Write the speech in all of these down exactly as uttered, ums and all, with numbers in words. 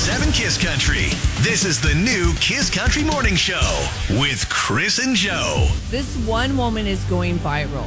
ninety-three point seven Kiss Country. This is the new Kiss Country Morning Show with Chris and Joe. This one woman is going viral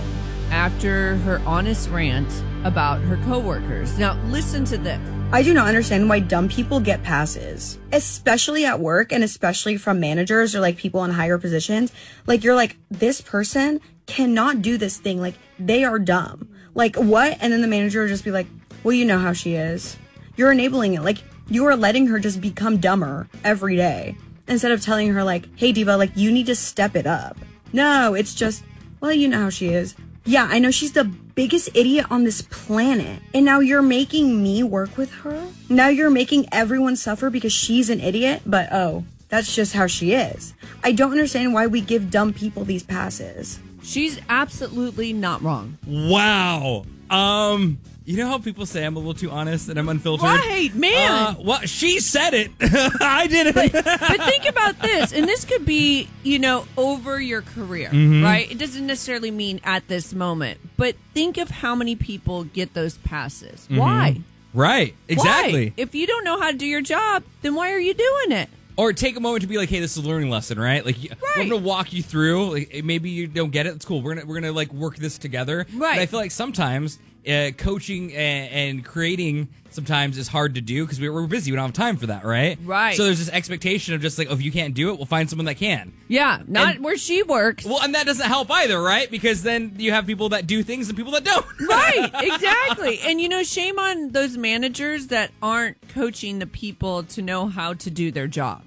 after her honest rant about her coworkers. Now, listen to this. I do not understand why dumb people get passes, especially at work and especially from managers or like people in higher positions. Like, you're like, this person cannot do this thing. Like, they are dumb. Like, what? And then the manager will just be like, well, you know how she is. You're enabling it. Like, you are letting her just become dumber every day instead of telling her like, hey, Diva, like, you need to step it up. No, it's just, well, you know how she is. Yeah, I know she's the biggest idiot on this planet. And now you're making me work with her? Now you're making everyone suffer because she's an idiot? But, oh, that's just how she is. I don't understand why we give dumb people these passes. She's absolutely not wrong. Wow. Um... You know how people say I'm a little too honest and I'm unfiltered? Right, man. Uh, well, she said it. I didn't. But, but think about this, and this could be, you know, over your career, mm-hmm. right? It doesn't necessarily mean at this moment, but think of how many people get those passes. Mm-hmm. Why? Right, exactly. Why? If you don't know how to do your job, then why are you doing it? Or take a moment to be like, hey, this is a learning lesson, right? Like, right. We're going to walk you through. Like, maybe you don't get it. It's cool. We're going to, we're going to like, work this together. Right. But I feel like sometimes uh, coaching and, and creating sometimes is hard to do because we're busy. We don't have time for that, right? Right. So there's this expectation of just like, oh, if you can't do it, we'll find someone that can. Yeah, not and, where she works. Well, and that doesn't help either, right? Because then you have people that do things and people that don't. Right, exactly. And, you know, shame on those managers that aren't coaching the people to know how to do their job.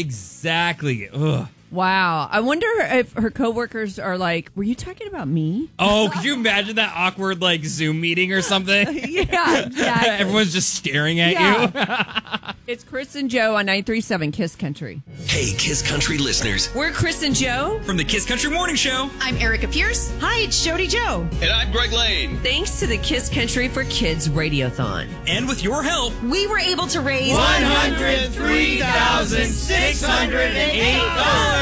Exactly. Ugh. Wow. I wonder if her coworkers are like, were you talking about me? Oh, could you imagine that awkward, like, Zoom meeting or something? Yeah, exactly. Everyone's just staring at yeah. you. It's Chris and Joe on ninety-three point seven Kiss Country. Hey, Kiss Country listeners. We're Chris and Joe from the Kiss Country Morning Show. I'm Erica Pierce. Hi, it's Jody Joe. And I'm Greg Lane. Thanks to the Kiss Country for Kids Radiothon. And with your help, we were able to raise one hundred three thousand six hundred eight dollars.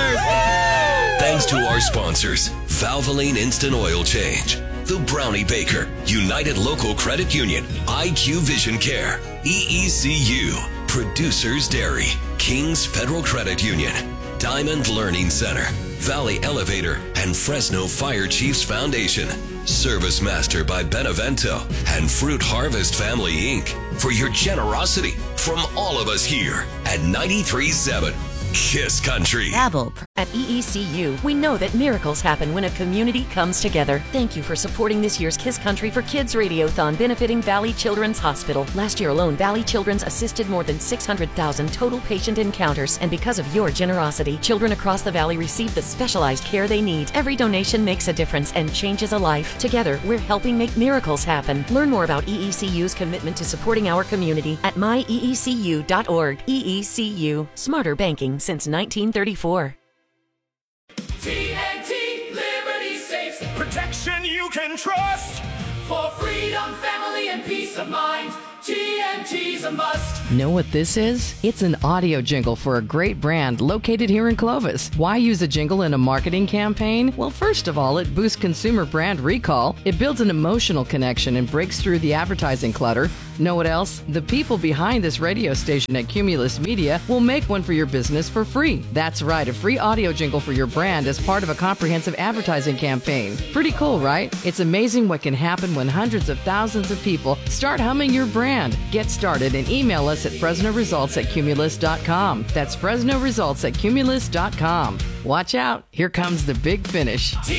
Thanks to our sponsors, Valvoline Instant Oil Change, The Brownie Baker, United Local Credit Union, I Q Vision Care, E E C U, Producers Dairy, King's Federal Credit Union, Diamond Learning Center, Valley Elevator, and Fresno Fire Chiefs Foundation, Service Master by Benevento, and Fruit Harvest Family Incorporated. For your generosity from all of us here at ninety-three point seven Kiss Country. Babble. At E E C U, we know that miracles happen when a community comes together. Thank you for supporting this year's Kiss Country for Kids Radiothon benefiting Valley Children's Hospital. Last year alone, Valley Children's assisted more than six hundred thousand total patient encounters, and because of your generosity, children across the valley receive the specialized care they need. Every donation makes a difference and changes a life. Together, we're helping make miracles happen. Learn more about E E C U's commitment to supporting our community at my e e c u dot org. E E C U, smarter banking since nineteen thirty-four. T N T Liberty Safes, protection you can trust. For freedom, family, and peace of mind, T N T's a must. Know what this is? It's an audio jingle for a great brand located here in Clovis. Why use a jingle in a marketing campaign? Well, first of all, it boosts consumer brand recall. It builds an emotional connection and breaks through the advertising clutter. Know what else? The people behind this radio station at Cumulus Media will make one for your business for free. That's right, a free audio jingle for your brand as part of a comprehensive advertising campaign. Pretty cool, right? It's amazing what can happen when hundreds of thousands of people start humming your brand. Get started and email us at Fresno Results at Cumulus dot com. That's Fresno Results at Cumulus dot com. Watch out, here comes the big finish.